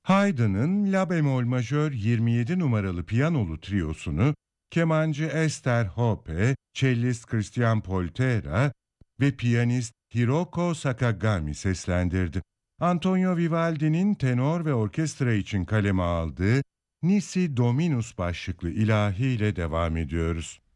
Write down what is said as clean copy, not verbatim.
Haydn'ın La bemol majör 27 numaralı piyanolu triyosunu kemancı Esther Hope, cellist Christian Poltera ve piyanist Hiroko Sakagami seslendirdi. Antonio Vivaldi'nin tenor ve orkestra için kaleme aldığı Nisi Dominus başlıklı ilahi ile devam ediyoruz.